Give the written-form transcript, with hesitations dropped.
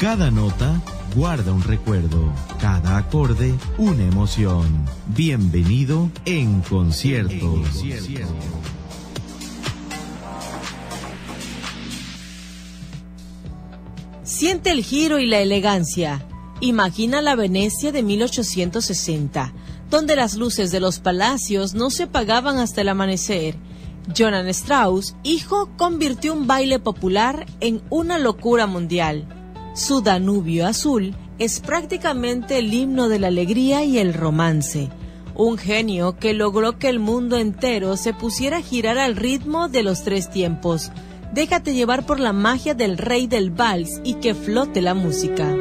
Cada nota guarda un recuerdo, cada acorde una emoción. Bienvenido en concierto. Siente el giro y la elegancia. Imagina la Venecia de 1860, donde las luces de los palacios no se apagaban hasta el amanecer. Johann Strauss, hijo, convirtió un baile popular en una locura mundial. Su Danubio Azul es prácticamente el himno de la alegría y el romance. Un genio que logró que el mundo entero se pusiera a girar al ritmo de los tres tiempos. Déjate llevar por la magia del rey del vals y que flote la música.